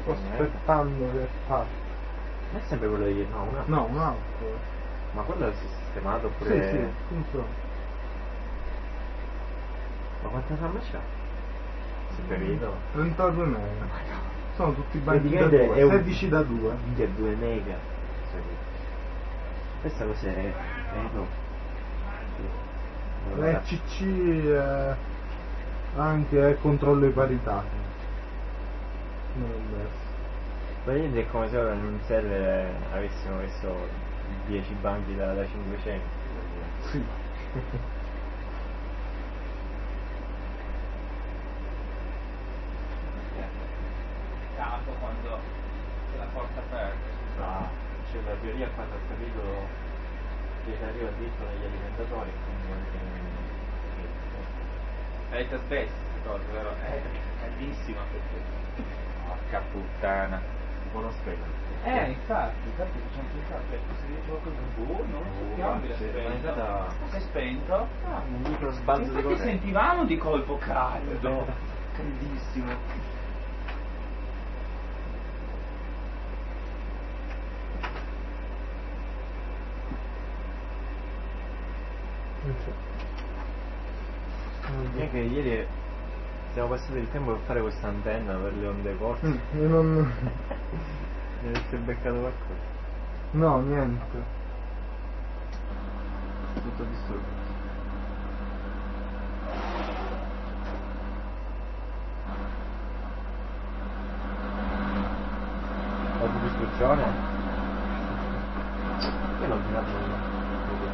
Sto aspettando che passi. Non è sempre quello di ieri, no, un altro. No, un altro. Ma quello si è sistemato Sì, oppure. sì, funziona. Ma quanta RAM c'ha? Si è capito? 32 mega. Sono tutti banchi da Praticamente 2, è un- 16 da 2. Minchia 2 mega. Questa cos'è? No. L'ECC anche controllo di parità. Non è diverso. Praticamente è come se ora in un server avessimo messo 10 banchi da 500. Sì. Capo quando c'è la porta aperta. Ah, c'è la teoria quando ho capito che arriva addirittura negli alimentatori e quindi anche Avete spesso questa cosa, vero? È caldissima. Porca puttana. buono spento. Infatti facciamo pensare che se dice qualcosa di buono, non sappiamo che sì, è ma è spento. stata- Si è spento. Un micro sbalzo di Infatti corrente. sentivamo di colpo caldo. Caldissimo. È che ieri siamo passati il tempo per fare questa antenna per le onde corte. Io non... Ne avete beccato qualcosa? No, niente. Tutto distrutto. Autodistruzione?